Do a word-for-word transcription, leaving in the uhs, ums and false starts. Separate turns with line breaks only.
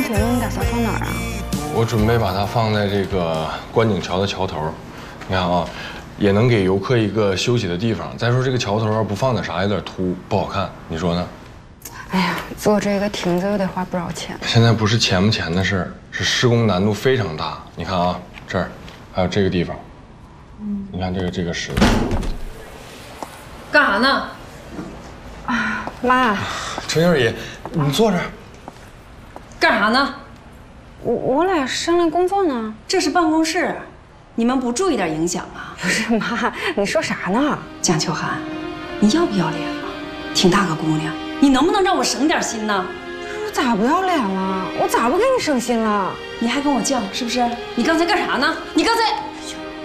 水路你打算放哪儿啊？
我准备把它放在这个观景桥的桥头，你看啊，也能给游客一个休息的地方。再说这个桥头要不放点啥，有点秃，不好看，你说呢？
哎呀，做这个亭子又得花不少钱。
现在不是钱不钱的事儿，是施工难度非常大。你看啊，这儿还有这个地方，嗯，你看这个这个石头。
干啥呢？
啊，妈，
陈小姐，你坐这儿。
干啥呢？
我我俩商量工作呢。
这是办公室，你们不注意点影响啊？
不是妈，你说啥呢？
蒋秋涵，你要不要脸啊？挺大个姑娘，你能不能让我省点心呢？
我咋不要脸了？我咋不给你省心了？
你还跟我犟是不是？你刚才干啥呢？你刚才。